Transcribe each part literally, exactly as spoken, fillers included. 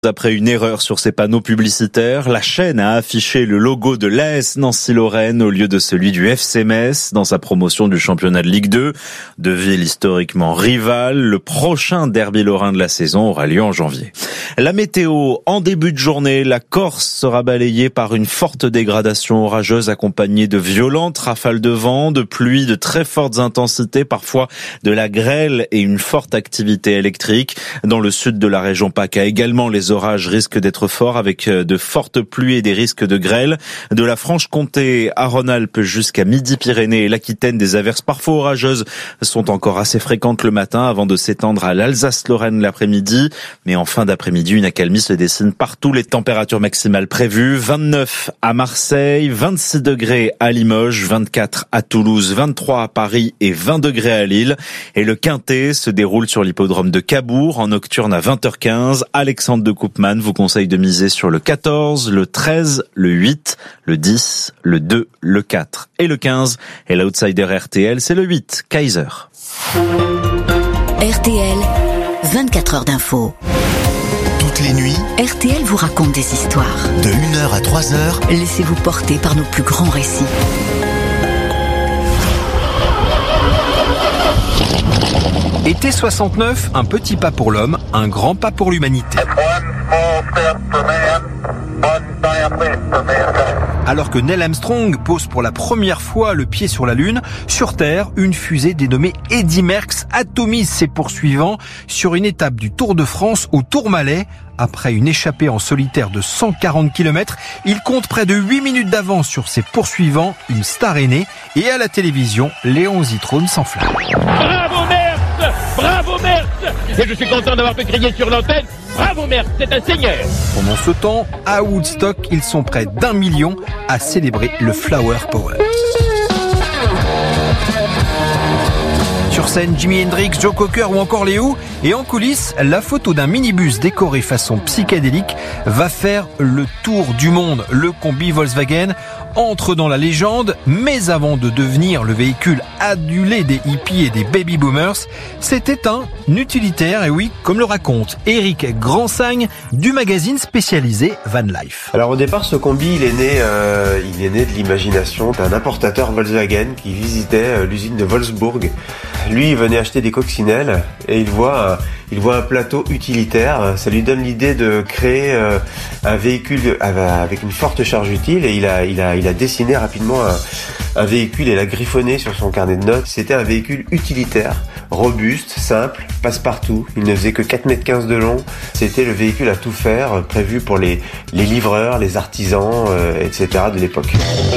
Après une erreur sur ses panneaux publicitaires, la chaîne a affiché le logo de l'A S Nancy-Lorraine au lieu de celui du F C Metz dans sa promotion du championnat de Ligue deux. Deux villes historiquement rivales, le prochain derby lorrain de la saison aura lieu en janvier. La météo, en début de journée, la Corse sera balayée par une forte dégradation orageuse accompagnée de violentes rafales de vent, de pluie de très fortes intensités, parfois de la grêle et une forte activité électrique. Dans le sud de la région PACA également, les orages risquent d'être forts avec de fortes pluies et des risques de grêle. De la Franche-Comté à Rhône-Alpes jusqu'à Midi-Pyrénées et l'Aquitaine, des averses parfois orageuses sont encore assez fréquentes le matin avant de s'étendre à l'Alsace-Lorraine l'après-midi. Mais en fin d'après-midi, une accalmie se dessine partout. Les températures maximales prévues, vingt-neuf à Marseille, vingt-six degrés à Limoges, vingt-quatre à Toulouse, vingt-trois à Paris et vingt degrés à Lille. Et le Quintet se déroule sur l'hippodrome de Cabourg en nocturne à vingt heures quinze. Alexandre de Koopman vous conseille de miser sur le quatorze, le treize, le huit, le dix, le deux, le quatre et le quinze. Et l'outsider R T L, c'est le huit, Kaiser. R T L, vingt-quatre heures d'info. Toutes les nuits, R T L vous raconte des histoires. De une heure à trois heures, laissez-vous porter par nos plus grands récits. Été soixante-neuf, un petit pas pour l'homme, un grand pas pour l'humanité. Alors que Neil Armstrong pose pour la première fois le pied sur la Lune, sur Terre, une fusée dénommée Eddy Merckx atomise ses poursuivants sur une étape du Tour de France au Tourmalet. Après une échappée en solitaire de cent quarante kilomètres, il compte près de huit minutes d'avance sur ses poursuivants, une star est née, et à la télévision, Léon Zitrone s'enflamme. Bravo Merckx! Bravo Merckx! Et je suis content d'avoir pu crier sur l'antenne. Bravo Merckx, c'est un seigneur! Pendant ce temps, à Woodstock, ils sont près d'un million à célébrer le Flower Power. Sur scène, Jimi Hendrix, Joe Cocker ou encore les Who. Et en coulisses, la photo d'un minibus décoré façon psychédélique va faire le tour du monde. Le combi Volkswagen entre dans la légende, mais avant de devenir le véhicule adulé des hippies et des baby boomers, c'était un utilitaire, et oui, comme le raconte Eric Grandsagne du magazine spécialisé Van Life. Alors au départ, ce combi, il est né, euh, il est né de l'imagination d'un importateur Volkswagen qui visitait euh, l'usine de Wolfsburg. Lui, il venait acheter des coccinelles et il voit un, il voit un plateau utilitaire. Ça lui donne l'idée de créer euh, un véhicule avec une forte charge utile et il a, il a, il a dessiné rapidement un, un véhicule et l'a griffonné sur son carnet de notes. C'était un véhicule utilitaire, robuste, simple, passe-partout. Il ne faisait que quatre mètres quinze de long. C'était le véhicule à tout faire, prévu pour les, les livreurs, les artisans, euh, et cetera de l'époque.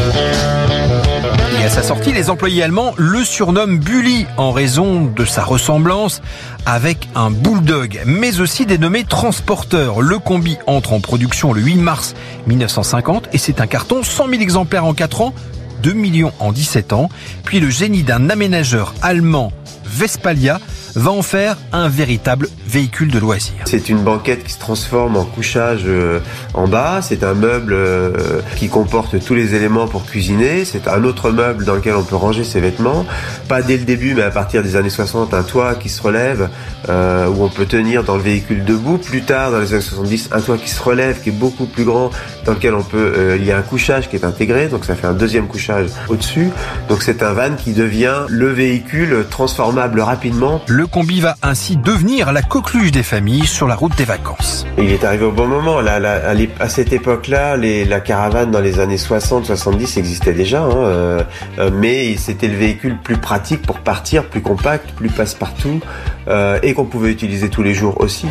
Et à sa sortie, les employés allemands le surnomment Bully en raison de sa ressemblance avec un bulldog, mais aussi dénommé transporteur. Le combi entre en production le huit mars mille neuf cent cinquante et c'est un carton, cent mille exemplaires en quatre ans, deux millions en dix-sept ans. Puis le génie d'un aménageur allemand, Westphalia, va en faire un véritable véhicule de loisir. C'est une banquette qui se transforme en couchage euh, en bas. C'est un meuble euh, qui comporte tous les éléments pour cuisiner. C'est un autre meuble dans lequel on peut ranger ses vêtements. Pas dès le début, mais à partir des années soixante, un toit qui se relève, euh, où on peut tenir dans le véhicule debout. Plus tard, dans les années soixante-dix, un toit qui se relève, qui est beaucoup plus grand, dans lequel on peut, euh, il y a un couchage qui est intégré, donc ça fait un deuxième couchage au-dessus. Donc c'est un van qui devient le véhicule transformable rapidement. Le combi va ainsi devenir la coqueluche des familles sur la route des vacances. Il est arrivé au bon moment. Là, là, à cette époque-là, les, la caravane dans les années soixante soixante-dix existait déjà, hein, euh, mais c'était le véhicule plus pratique pour partir, plus compact, plus passe-partout, euh, et qu'on pouvait utiliser tous les jours aussi.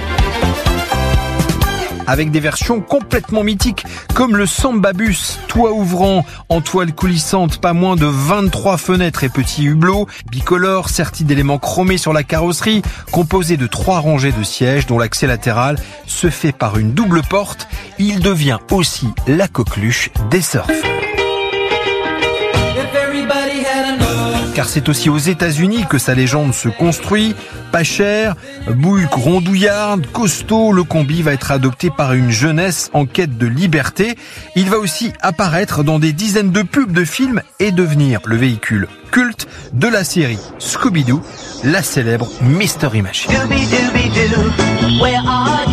Avec des versions complètement mythiques, comme le Sambabus, toit ouvrant, en toile coulissante, pas moins de vingt-trois fenêtres et petits hublots, bicolore, serti d'éléments chromés sur la carrosserie, composé de trois rangées de sièges dont l'accès latéral se fait par une double porte. Il devient aussi la coqueluche des surfeurs. Car c'est aussi aux États-Unis que sa légende se construit. Pas cher, bouille rondouillarde, costaud, le combi va être adopté par une jeunesse en quête de liberté. Il va aussi apparaître dans des dizaines de pubs de films et devenir le véhicule culte de la série Scooby-Doo, la célèbre Mystery Machine. Scooby-Dooby-Doo, where are you?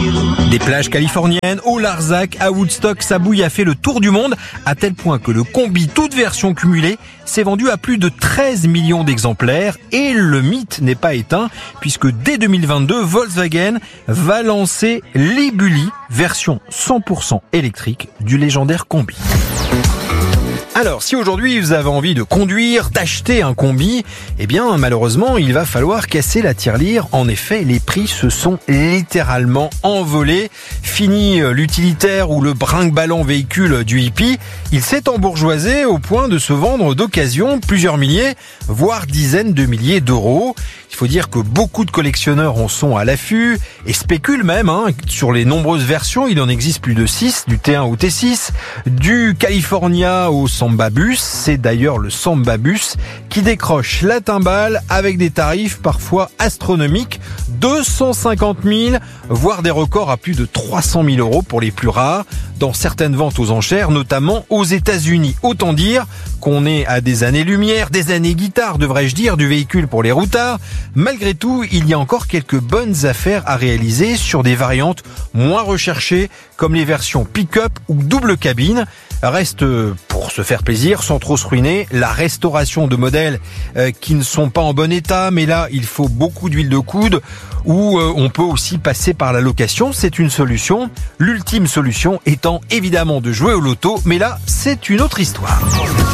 Des plages californiennes, au Larzac, à Woodstock, sa bouille a fait le tour du monde, à tel point que le combi, toute version cumulée, s'est vendu à plus de treize millions d'exemplaires. Et le mythe n'est pas éteint, puisque dès deux mille vingt-deux, Volkswagen va lancer l'e-Bulli, version cent pour cent électrique du légendaire combi. Alors, si aujourd'hui vous avez envie de conduire, d'acheter un combi, eh bien, malheureusement, il va falloir casser la tirelire. En effet, les prix se sont littéralement envolés. Fini l'utilitaire ou le brinque-ballant véhicule du hippie. Il s'est embourgeoisé au point de se vendre d'occasion plusieurs milliers, voire dizaines de milliers d'euros. Il faut dire que beaucoup de collectionneurs en sont à l'affût et spéculent même hein, sur les nombreuses versions. Il en existe plus de six, du T un au T six, du California au Samba Bus. C'est d'ailleurs le Samba Bus qui décroche la timbale avec des tarifs parfois astronomiques, deux cent cinquante mille, voire des records à plus de trois cent mille euros pour les plus rares, dans certaines ventes aux enchères, notamment aux États-Unis. Autant dire qu'on est à des années-lumière, des années guitare, devrais-je dire, du véhicule pour les routards. Malgré tout, il y a encore quelques bonnes affaires à réaliser sur des variantes moins recherchées, comme les versions pick-up ou double cabine. Reste, pour se faire plaisir, sans trop se ruiner, la restauration de modèles euh, qui ne sont pas en bon état, mais là, il faut beaucoup d'huile de coude, ou euh, on peut aussi passer par la location, c'est une solution. L'ultime solution étant évidemment de jouer au loto, mais là, c'est une autre histoire.